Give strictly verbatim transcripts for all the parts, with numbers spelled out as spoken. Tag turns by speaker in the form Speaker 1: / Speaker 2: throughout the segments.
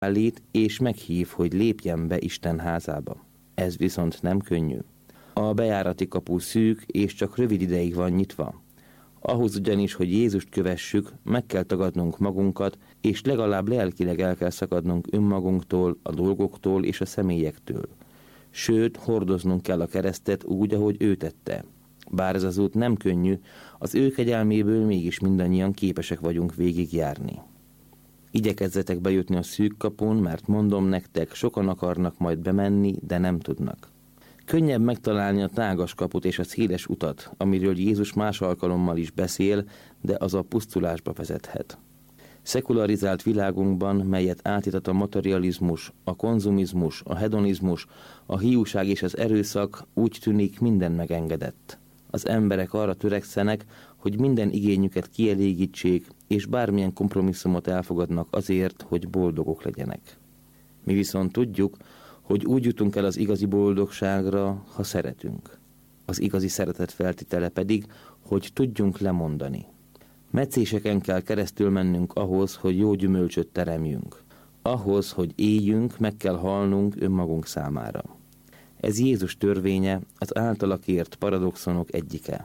Speaker 1: állít, és meghív, hogy lépjen be Isten házába. Ez viszont nem könnyű. A bejárati kapu szűk, és csak rövid ideig van nyitva. Ahhoz ugyanis, hogy Jézust kövessük, meg kell tagadnunk magunkat, és legalább lelkileg el kell szakadnunk önmagunktól, a dolgoktól és a személyektől. Sőt, hordoznunk kell a keresztet úgy, ahogy ő tette. Bár ez az út nem könnyű, az ő kegyelméből mégis mindannyian képesek vagyunk végigjárni. Igyekezzetek bejutni a szűk kapun, mert mondom nektek, sokan akarnak majd bemenni, de nem tudnak. Könnyebb megtalálni a tágas kaput és a széles utat, amiről Jézus más alkalommal is beszél, de az a pusztulásba vezethet. Szekularizált világunkban, melyet átítat a materializmus, a konzumizmus, a hedonizmus, a hiúság és az erőszak, úgy tűnik, minden megengedett. Az emberek arra törekszenek, hogy minden igényüket kielégítsék, és bármilyen kompromisszumot elfogadnak azért, hogy boldogok legyenek. Mi viszont tudjuk, hogy úgy jutunk el az igazi boldogságra, ha szeretünk. Az igazi szeretet feltétele pedig, hogy tudjunk lemondani. Metszéseken kell keresztül mennünk ahhoz, hogy jó gyümölcsöt teremjünk. Ahhoz, hogy éljünk, meg kell halnunk önmagunk számára. Ez Jézus törvénye, az általa kért paradoxonok egyike.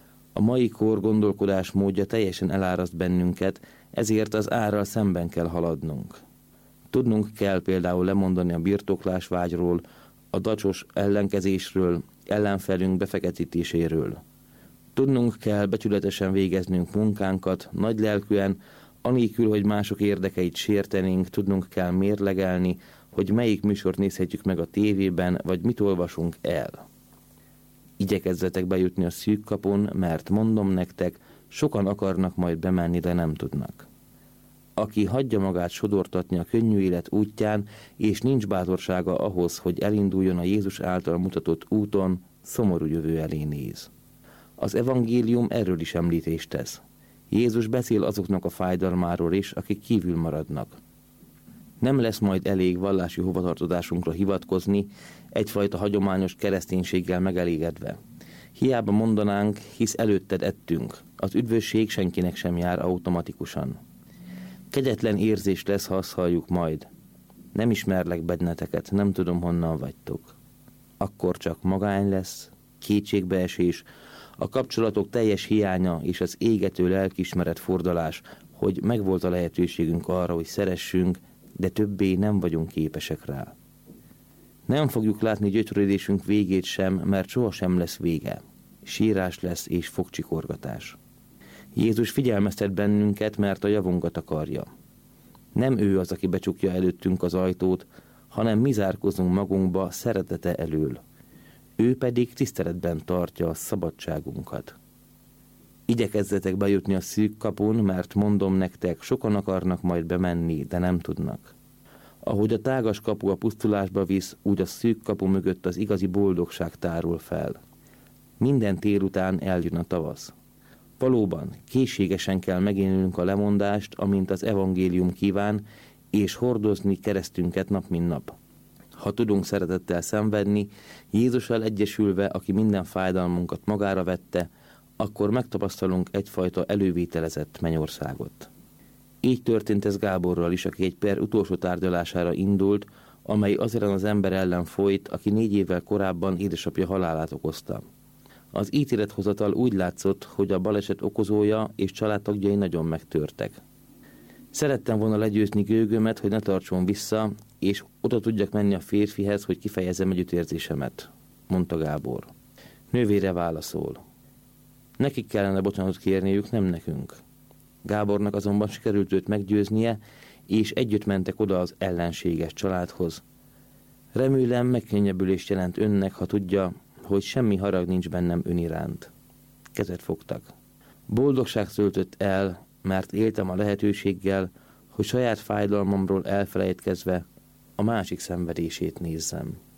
Speaker 1: A mai kor gondolkodás módja teljesen eláraszt bennünket, ezért az árral szemben kell haladnunk. Tudnunk kell például lemondani a birtoklásvágyról, a dacsos ellenkezésről, ellenfelünk befeketítéséről. Tudnunk kell becsületesen végeznünk munkánkat, nagylelkűen, anélkül, hogy mások érdekeit sértenénk, tudnunk kell mérlegelni, hogy melyik műsort nézhetjük meg a tévében, vagy mit olvasunk el. Igyekezzetek bejutni a szűk kapun, mert mondom nektek, sokan akarnak majd bemenni, de nem tudnak. Aki hagyja magát sodortatni a könnyű élet útján, és nincs bátorsága ahhoz, hogy elinduljon a Jézus által mutatott úton, szomorú jövő elé néz. Az evangélium erről is említést tesz. Jézus beszél azoknak a fájdalmáról is, akik kívül maradnak. Nem lesz majd elég vallási hovatartozásunkra hivatkozni, egyfajta hagyományos kereszténységgel megelégedve. Hiába mondanánk, hisz előtted ettünk. Az üdvösség senkinek sem jár automatikusan. Kegyetlen érzés lesz, ha azt halljuk majd. Nem ismerlek benneteket, nem tudom, honnan vagytok. Akkor csak magány lesz, kétségbeesés, a kapcsolatok teljes hiánya és az égető lelkiismeret fordulás, hogy megvolt a lehetőségünk arra, hogy szeressünk, de többé nem vagyunk képesek rá. Nem fogjuk látni gyötrődésünk végét sem, mert sohasem lesz vége. Sírás lesz és fogcsikorgatás. Jézus figyelmeztet bennünket, mert a javunkat akarja. Nem ő az, aki becsukja előttünk az ajtót, hanem mi zárkozunk magunkba szeretete elől. Ő pedig tiszteletben tartja a szabadságunkat. Igyekezzetek bejutni a szűk kapun, mert mondom nektek, sokan akarnak majd bemenni, de nem tudnak. Ahogy a tágas kapu a pusztulásba visz, úgy a szűk kapu mögött az igazi boldogság tárul fel. Minden tél után eljön a tavasz. Valóban, készségesen kell megélnünk a lemondást, amint az evangélium kíván, és hordozni keresztünket nap mint nap. Ha tudunk szeretettel szenvedni, Jézussal egyesülve, aki minden fájdalmunkat magára vette, akkor megtapasztalunk egyfajta elővételezett mennyországot. Így történt ez Gáborral is, aki egy per utolsó tárgyalására indult, amely azért az ember ellen folyt, aki négy évvel korábban édesapja halálát okozta. Az ítélethozatal úgy látszott, hogy a baleset okozója és családtagjai nagyon megtörtek. Szerettem volna legyőzni gőgömet, hogy ne tartson vissza, és oda tudjak menni a férfihez, hogy kifejezzem együttérzésemet, mondta Gábor. Nővére válaszol. Nekik kellene bocsánatot kérniük, nem nekünk. Gábornak azonban sikerült őt meggyőznie, és együtt mentek oda az ellenséges családhoz. Remélem megkönnyebbülést jelent önnek, ha tudja, hogy semmi harag nincs bennem ön iránt. Kezet fogtak. Boldogság szöltött el, mert éltem a lehetőséggel, hogy saját fájdalmamról elfelejtkezve a másik szenvedését nézzem.